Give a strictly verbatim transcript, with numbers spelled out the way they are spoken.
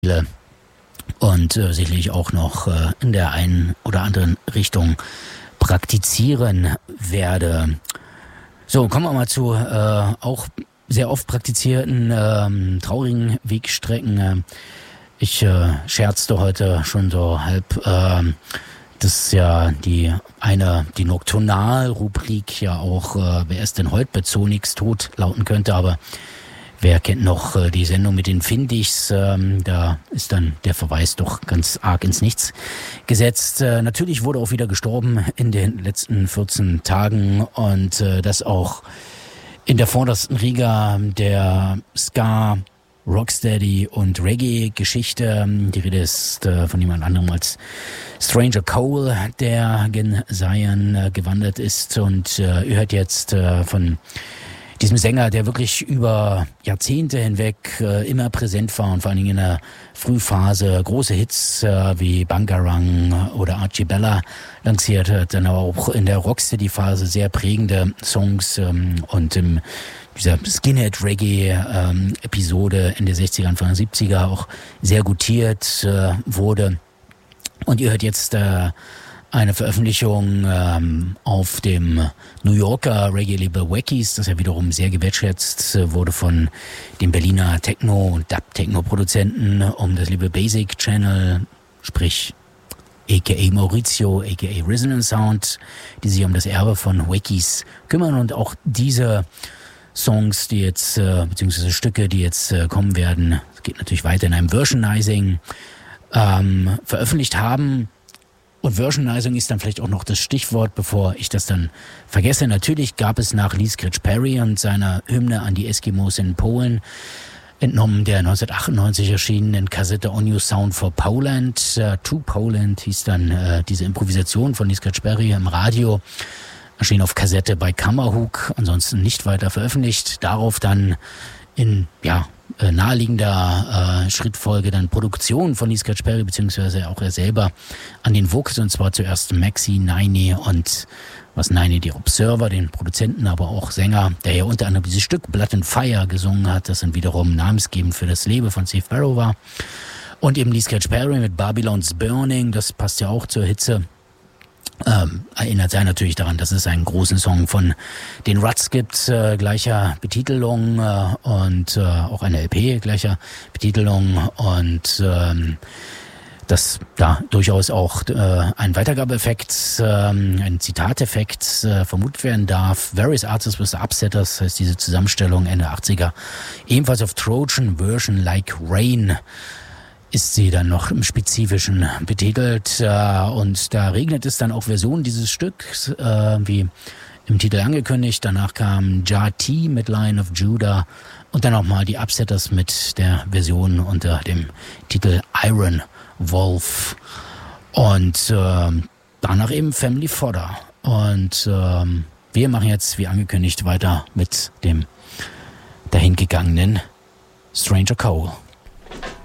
und äh, sicherlich auch noch äh, in der einen oder anderen Richtung praktizieren werde. So, kommen wir mal zu äh, auch sehr oft praktizierten ähm, traurigen Wegstrecken. Ich äh, scherzte heute schon so halb, äh, dass ja die eine die Nocturnal-Rubrik ja auch äh, wer ist denn heute bei Zonix tot lauten könnte, aber wer kennt noch äh, die Sendung mit den Findichs? Ähm, da ist dann der Verweis doch ganz arg ins Nichts gesetzt. Äh, natürlich wurde auch wieder gestorben in den letzten vierzehn Tagen und äh, das auch in der vordersten Riga der Ska, Rocksteady und Reggae-Geschichte. Die Rede ist äh, von jemand anderem als Stranger Cole, der gen Zion äh, gewandert ist. Und äh, ihr hört jetzt äh, von diesem Sänger, der wirklich über Jahrzehnte hinweg äh, immer präsent war und vor allen Dingen in der Frühphase große Hits äh, wie Bangarang oder Archie Bella lanciert hat, dann aber auch in der Rocksteady-Phase sehr prägende Songs ähm, und im dieser Skinhead-Reggae-Episode in der sechziger, Anfang der siebziger auch sehr gutiert äh, wurde. Und ihr hört jetzt äh, eine Veröffentlichung ähm, auf dem New Yorker Reggae-Label Wackies, das ja wiederum sehr gewertschätzt äh, wurde von dem Berliner Techno- und Dub-Techno-Produzenten um das Label Basic Channel, sprich aka Maurizio, aka Resonance Sound, die sich um das Erbe von Wackies kümmern und auch diese Songs, die jetzt, äh, beziehungsweise Stücke, die jetzt äh, kommen werden, es geht natürlich weiter in einem Versionizing, ähm, veröffentlicht haben. Und Versionizing ist dann vielleicht auch noch das Stichwort, bevor ich das dann vergesse. Natürlich gab es nach Lee Scratch Perry und seiner Hymne an die Eskimos in Polen, entnommen der neunzehnhundertachtundneunzig erschienenen Kassette On Your Sound for Poland, uh, To Poland hieß dann äh, diese Improvisation von Lee Scratch Perry im Radio, erschien auf Kassette bei Kammerhook, ansonsten nicht weiter veröffentlicht. Darauf dann in ja äh, naheliegender äh, Schrittfolge dann Produktion von Lee Scratch Perry, beziehungsweise auch er selber an den Vocals, und zwar zuerst Maxi, Niney und was Niney, die Observer, den Produzenten, aber auch Sänger, der ja unter anderem dieses Stück Blood and Fire gesungen hat, das dann wiederum namensgebend für das Leben von Steve Barrow war. Und eben Lee Scratch Perry mit Babylon's Burning, das passt ja auch zur Hitze. Ähm, erinnert sei natürlich daran, dass es einen großen Song von den Ruts gibt, äh, gleicher Betitelung äh, und äh, auch eine L P gleicher Betitelung und ähm, dass da durchaus auch äh, ein Weitergabeeffekt, ähm, ein Zitateffekt äh, vermutet werden darf. Various Artists with the Upsetters, das heißt diese Zusammenstellung Ende achtziger, ebenfalls auf Trojan Version Like Rain ist sie dann noch im Spezifischen betitelt äh, und da regnet es dann auch Versionen dieses Stücks, äh, wie im Titel angekündigt. Danach kam Jah T mit Lion of Judah und dann nochmal die Upsetters mit der Version unter dem Titel Iron Wolf und äh, danach eben Family Fodder. Und äh, wir machen jetzt, wie angekündigt, weiter mit dem dahingegangenen Stranger Cole.